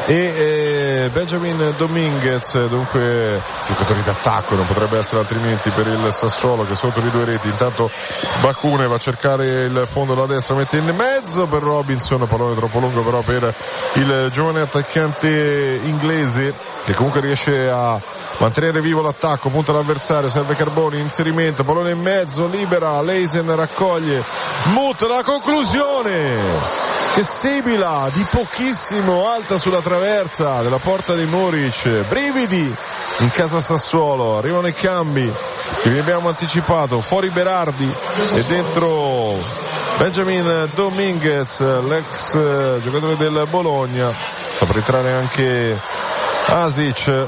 e Benjamin Dominguez, dunque giocatori d'attacco, non potrebbe essere altrimenti per il Sassuolo che sotto di 2 reti. Intanto Bacune va a cercare il fondo da destra, mette in mezzo per Robinson, pallone troppo lungo però per il giovane attaccante inglese che comunque riesce a mantenere vivo l'attacco, punta l'avversario, serve Carboni, inserimento, pallone in mezzo, libera, Leisen raccoglie, Mut, la conclusione che sibila di pochissimo, alta sulla traversa della porta di Muric. Brividi in casa Sassuolo, arrivano i cambi che vi abbiamo anticipato, fuori Berardi e dentro Benjamin Dominguez, l'ex giocatore del Bologna, sta per entrare anche Azic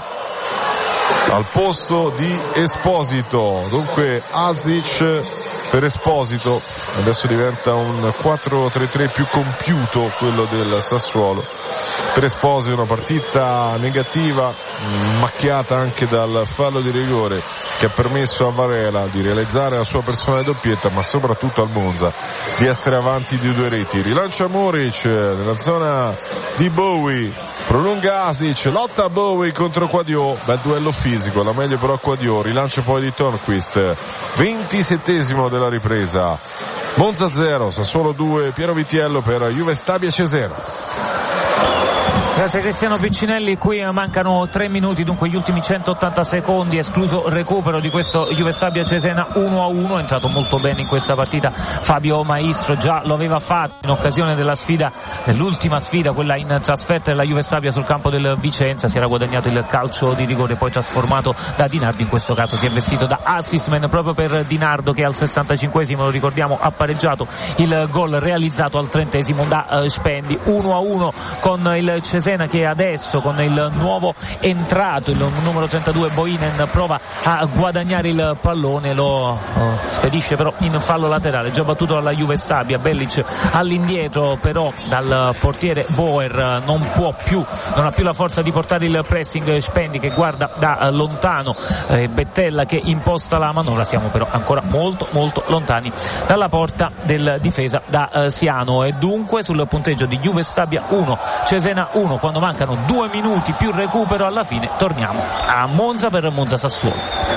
al posto di Esposito, dunque Azic per Esposito, adesso diventa un 4-3-3 più compiuto quello del Sassuolo. Per Esposito una partita negativa, macchiata anche dal fallo di rigore che ha permesso a Varela di realizzare la sua personale doppietta, ma soprattutto al Monza di essere avanti di 2 reti. Rilancia Muric nella zona di Bowie, prolunga Azic, lotta Bowie contro Quadio, bel duello fisico, la meglio però Quadio, rilancio poi di Tornquist. 27esimo della ripresa, Monza 0, Sassuolo 2, Piero Vitiello per Juve Stabia Cesena. Grazie Cristiano Piccinelli, qui mancano 3 minuti, dunque gli ultimi 180 secondi, escluso recupero di questo Juve Stabia Cesena 1-1, è entrato molto bene in questa partita Fabio Maestro, già lo aveva fatto in occasione della sfida, dell'ultima sfida, quella in trasferta della Juve Stabia sul campo del Vicenza, si era guadagnato il calcio di rigore poi trasformato da Di Nardo, in questo caso si è vestito da assistman proprio per Di Nardo che al 65esimo, lo ricordiamo, ha pareggiato il gol realizzato al 30esimo da Spendi. 1-1 con il Cesena Cesena, che adesso con il nuovo entrato, il numero 32 Boinen, prova a guadagnare il pallone, lo spedisce però in fallo laterale, già battuto dalla Juve Stabia. Bellic all'indietro, però dal portiere Bauer non ha più la forza di portare il pressing. Spendi che guarda da lontano, Bettella che imposta la manovra. Siamo però ancora molto molto lontani dalla porta del difesa da Siano, e dunque sul punteggio di Juve Stabia 1 Cesena 1, quando mancano 2 minuti più recupero alla fine, torniamo a Monza per Monza Sassuolo.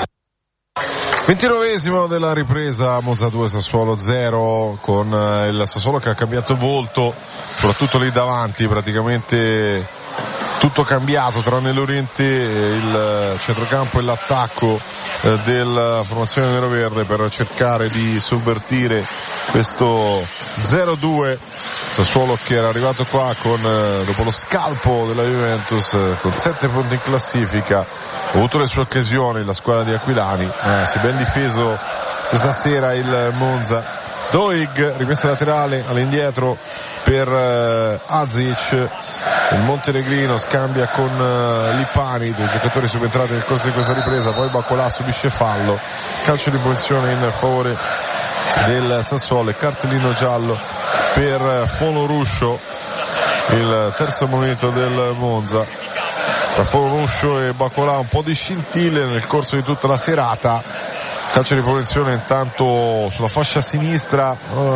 29esimo della ripresa, Monza 2 Sassuolo 0, con il Sassuolo che ha cambiato volto, soprattutto lì davanti, praticamente tutto cambiato tranne l'Oriente, il centrocampo e l'attacco della formazione neroverde per cercare di sovvertire questo 0-2. Sassuolo che era arrivato qua dopo lo scalpo della Juventus con 7 punti in classifica, ha avuto le sue occasioni la squadra di Aquilani, si è ben difeso questa sera il Monza. Doig, rimessa laterale all'indietro per Azic, il montenegrino scambia con Lipani, dei giocatori subentrati nel corso di questa ripresa, poi Bacolà subisce fallo, calcio di punizione in favore del Sassuolo e cartellino giallo per Fonoruscio, il terzo momento del Monza. Tra Fonoruscio e Bacolà un po' di scintille nel corso di tutta la serata. Calcio di punizione intanto sulla fascia sinistra,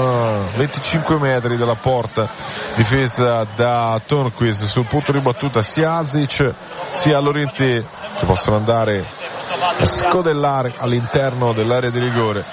25 metri dalla porta, difesa da Tornquist. Sul punto di battuta sia Azic sia Lorente, che possono andare a scodellare all'interno dell'area di rigore,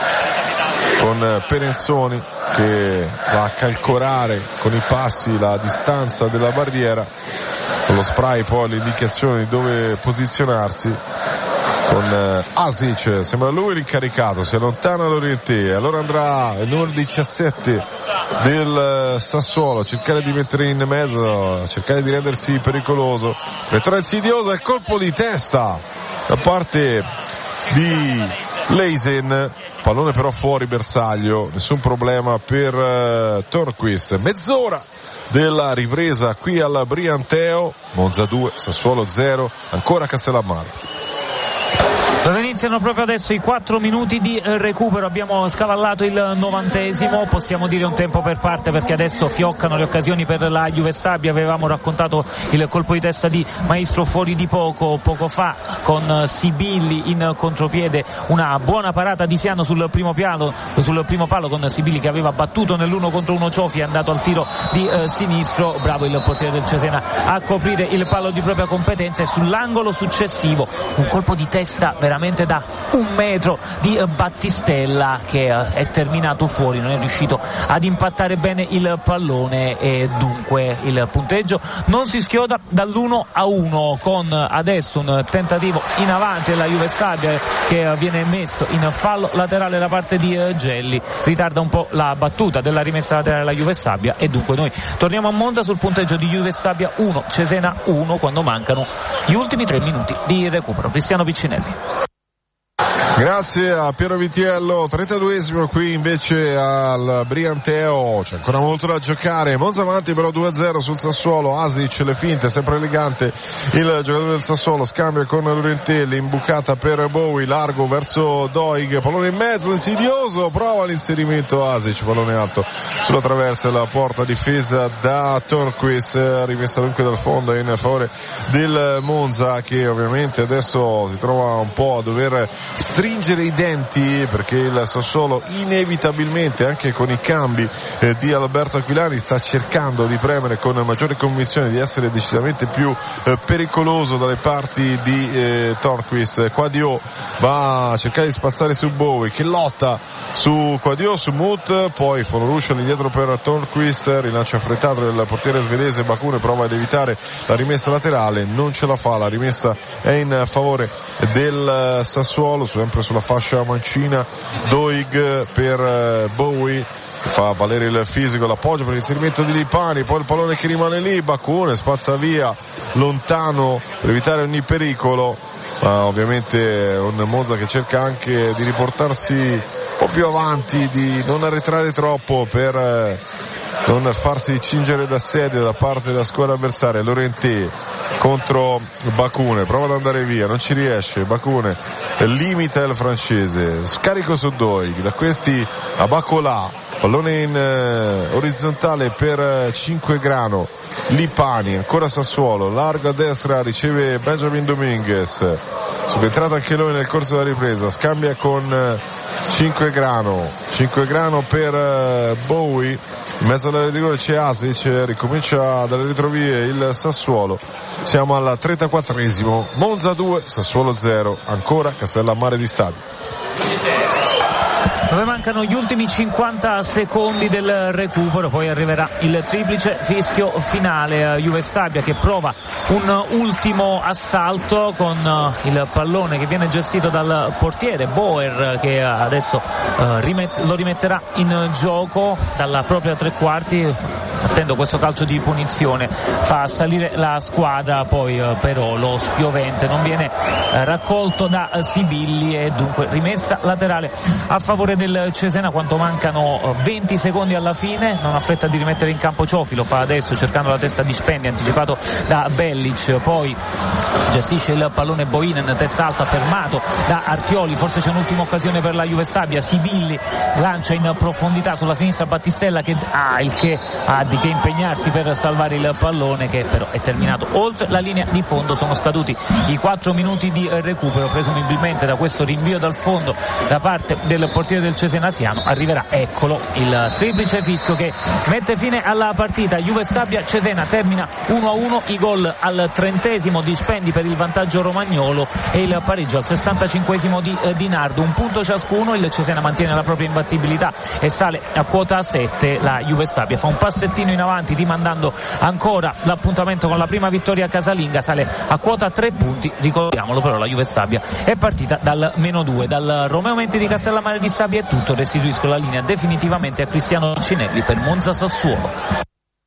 con Perenzoni che va a calcolare con i passi la distanza della barriera, con lo spray poi le indicazioni di dove posizionarsi, con Azic, sembra lui l'incaricato, si allontana l'Oriente, allora andrà il numero 17 del Sassuolo a cercare di mettere in mezzo, a cercare di rendersi pericoloso, metterà insidiosa il colpo di testa da parte di Leisen, pallone però fuori bersaglio, nessun problema per Tornquist. Mezz'ora della ripresa qui al Brianteo, Monza 2 Sassuolo 0, ancora Castellammare. Dove iniziano proprio adesso i 4 minuti di recupero, abbiamo scavallato il 90esimo, possiamo dire un tempo per parte perché adesso fioccano le occasioni per la Juve Stabia. Avevamo raccontato il colpo di testa di Maestro fuori di poco fa con Sibilli in contropiede, una buona parata di Siano sul primo palo con Sibilli che aveva battuto nell'1 contro 1 Ciofi, è andato al tiro di sinistro, bravo il portiere del Cesena a coprire il palo di propria competenza, e sull'angolo successivo un colpo di testa veramente da 1 metro di Battistella che è terminato fuori, non è riuscito ad impattare bene il pallone, e dunque il punteggio non si schioda dall'1-1, con adesso un tentativo in avanti della Juve Stabia che viene messo in fallo laterale da parte di Gelli, ritarda un po' la battuta della rimessa laterale della Juve Stabia, e dunque noi torniamo a Monza sul punteggio di Juve Stabia 1 Cesena 1 quando mancano gli ultimi 3 minuti di recupero. Cristiano Piccinelli. Grazie a Piero Vitiello. 32esimo qui invece al Brianteo, c'è ancora molto da giocare. Monza avanti però 2-0 sul Sassuolo. Asic, le finte, sempre elegante il giocatore del Sassuolo, scambia con Lorentelli, imbucata per Bowie, largo verso Doig, pallone in mezzo, insidioso, prova l'inserimento Asic, pallone alto sulla traversa della porta difesa da Tornquist, rimessa dunque dal fondo in favore del Monza, che ovviamente adesso si trova un po' a dover stringere i denti perché il Sassuolo inevitabilmente, anche con i cambi di Alberto Aquilani, sta cercando di premere con maggiore convinzione, di essere decisamente più pericoloso dalle parti di Tornquist. Quadio va a cercare di spazzare su Bowie che lotta su Quadio, su Mut, poi Fonoruscio all'indietro per Tornquist, rilancio affrettato del portiere svedese Bakune, prova ad evitare la rimessa laterale, non ce la fa, la rimessa è in favore del Sassuolo, sempre sulla fascia mancina. Doig per Bowie, fa valere il fisico, l'appoggio per l'inserimento di Lipani, poi il pallone che rimane lì, Bakune spazza via lontano per evitare ogni pericolo, ma ovviamente un Monza che cerca anche di riportarsi un po' più avanti, di non arretrare troppo per non farsi cingere d'assedio da parte della squadra avversaria. Llorente contro Bacune, prova ad andare via, non ci riesce, Bacune limita il francese, scarico su Doig, da questi a Bacolà, pallone in orizzontale per Cinquegrano, Lipani, ancora Sassuolo, largo a destra, riceve Benjamin Dominguez, subentrato anche lui nel corso della ripresa, scambia con Cinquegrano per Bowie, in mezzo all'area di rigore c'è Asic, ricomincia dalle retrovie il Sassuolo. Siamo al 34esimo, Monza 2, Sassuolo 0, ancora Castellammare di Stabia. Dove mancano gli ultimi 50 secondi del recupero, poi arriverà il triplice fischio finale. Juve Stabia che prova un ultimo assalto con il pallone che viene gestito dal portiere Boer, che adesso lo rimetterà in gioco dalla propria tre quarti, battendo questo calcio di punizione, fa salire la squadra, poi però lo spiovente non viene raccolto da Sibilli e dunque rimessa laterale a favore del Cesena quando mancano 20 secondi alla fine. Non ha fretta di rimettere in campo Ciofi, lo fa adesso cercando la testa di Spendi, anticipato da Bellic, poi gestisce il pallone Boinen, testa alta, fermato da Artioli, forse c'è un'ultima occasione per la Juve Stabia, Sibilli lancia in profondità sulla sinistra Battistella che ha di che impegnarsi per salvare il pallone, che però è terminato oltre la linea di fondo. Sono scaduti i 4 minuti di recupero, presumibilmente da questo rinvio dal fondo da parte del portiere del Cesenasiano arriverà, eccolo, il triplice fischio che mette fine alla partita. Juve Stabia Cesena termina 1-1, i gol al 30esimo di Spendi per il vantaggio romagnolo e il pareggio al 65esimo di Di Nardo, un punto ciascuno. Il Cesena mantiene la propria imbattibilità e sale a quota 7, la Juve Stabia fa un passettino in avanti rimandando ancora l'appuntamento con la prima vittoria casalinga, sale a quota 3 punti. Ricordiamolo però, la Juve Stabia è partita dal -2. Dal Romeo Menti di Castellammare di Stabia è tutto, restituisco la linea definitivamente a Cristiano Cinelli per Monza Sassuolo.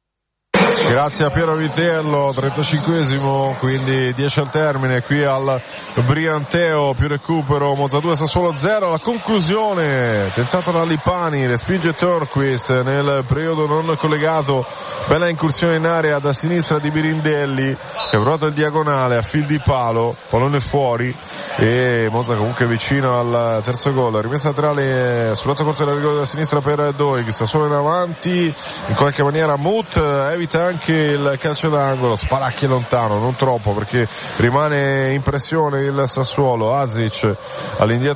Grazie a Piero Viterlo, 35esimo, quindi 10 al termine qui al Brianteo, più recupero, Monza 2, Sassuolo 0, la conclusione tentata da Lipani, respinge Torquist nel periodo non collegato, bella incursione in area da sinistra di Birindelli che ha provato il diagonale a fil di palo, pallone fuori e Monza comunque vicino al terzo gol. Rimessa laterale sul lato corto della rigore da sinistra per Doig, Sassuolo in avanti, in qualche maniera Mut evita anche il calcio d'angolo, sparacchia lontano, non troppo perché rimane in pressione il Sassuolo. Azic all'indietro